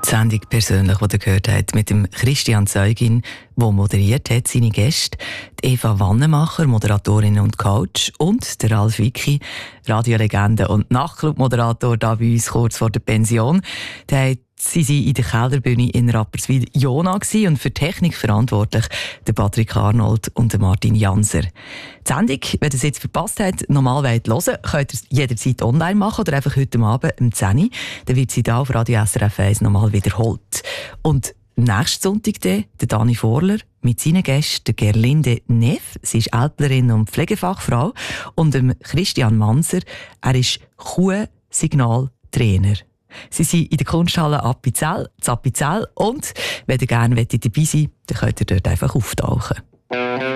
Die Sendung persönlich, die ihr gehört habt, mit dem Christian Zeugin, der moderiert hat, seine Gäste, die Eva Wannemacher, Moderatorin und Coach, und der Ralf Wicki, Radiolegende und Nachtclub-Moderator, da bei uns kurz vor der Pension. Sie waren in der Kelderbühne in Rapperswil-Jona und für die Technik verantwortlich der Patrick Arnold und der Martin Janser. Die Sendung, wenn ihr es jetzt verpasst habt, normal hören wollt, könnt ihr es jederzeit online machen oder einfach heute Abend um 10 Uhr. Dann wird sie da auf Radio SRF 1 nochmal wiederholt. Und nächsten Sonntag dann, der Dani Vorler mit seinen Gästen, der Gerlinde Neff, sie ist Ältlerin und Pflegefachfrau, und dem Christian Manser, er ist Kuhsignaltrainer. Sie sind in der Kunsthalle Appenzell, und wenn ihr gerne dabei sein wollt, dann könnt ihr dort einfach auftauchen.